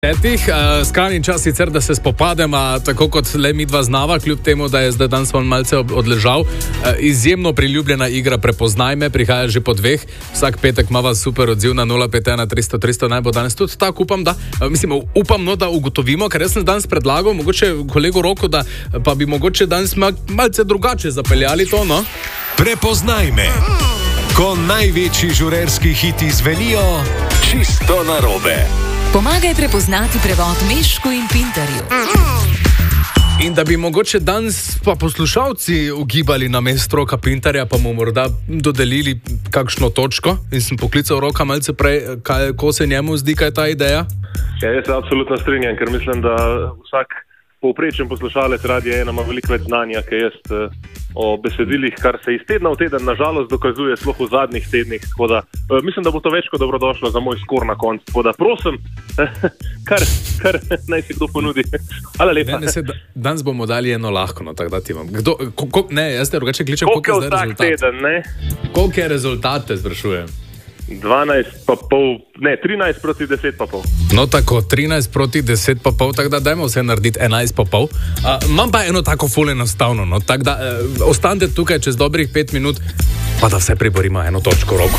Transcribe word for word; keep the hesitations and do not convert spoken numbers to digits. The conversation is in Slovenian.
Petih, uh, skrajni čas sicer, da se spopademo, tako kot le mi dva znava, kljub temu, da je zdaj danes on malce odležal. Uh, izjemno priljubljena igra Prepoznaj me, prihaja že po dveh. Vsak petek ima vas super odziv na nula pet ena tristo tristo, naj bo danes tudi tako, upam, da, uh, mislim, upam, no, da ugotovimo, ker jaz sem danes predlagal, mogoče kolegu Roku, da pa bi mogoče danes mal, malce drugače zapeljali to, no? Prepoznaj me, ko največji žurerski hiti zvenijo čisto narobe. Pomagaj prepoznati prevod Mešku in Pinterju. In da bi mogoče danes pa poslušalci ugibali na mesto Roka Pinterja, pa mu morda dodelili kakšno točko. In sem poklical Roka malce prej, kaj, ko se njemu zdi, kaj je ta ideja? Ja, jaz se absolutno strinjam, ker mislim, da vsak povprečen poslušalec Radia ena ima veliko več znanja, kaj jaz o besedilih, kar se iz tedna v teden nažalost dokazuje sploh v zadnjih tednih. Tako da mislim, da bo to več kot dobrodošlo za moj skor na koncu. Tako da prosim, kar, kar naj si kdo ponudi. Hvala lepa. Ne, ne, se, danes bomo dali eno lahko, no, tako da ti vam. Kdo, ko, ko, ne, jaz te drugače kličem, koliko je zdaj rezultat? Teden, ne? Koliko je rezultat, te sprašujem? dvanajst pa pol, ne, trinajst proti deset pa pol. No tako, trinajst proti deset pa pol, tako da dajmo vse narediti enajst pa pol. Uh, imam pa eno tako ful enostavno, no, tako da uh, ostanite tukaj čez dobrih pet minut, pa da vse priborimo eno točko, Roko.